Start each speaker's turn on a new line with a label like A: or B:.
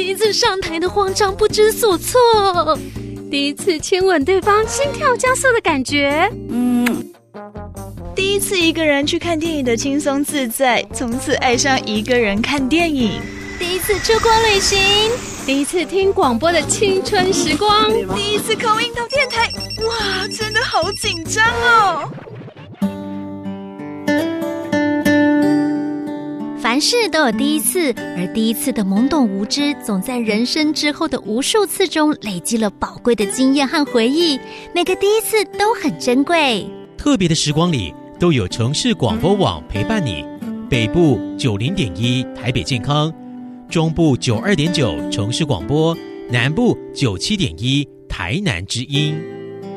A: 第一次上台的慌张不知所措，
B: 第一次亲吻对方心跳加速的感觉，
C: 第一次一个人去看电影的轻松自在，从此爱上一个人看电影。
A: 第一次出国旅行，
B: 第一次听广播的青春时光，
C: 第一次call in到电台，哇，真的好紧张哦！
A: 凡事都有第一次，而第一次的懵懂无知，总在人生之后的无数次中累积了宝贵的经验和回忆。每个第一次都很珍贵。
D: 特别的时光里，都有城市广播网陪伴你。北部90.1台北健康，中部92.9城市广播，南部97.1台南之音。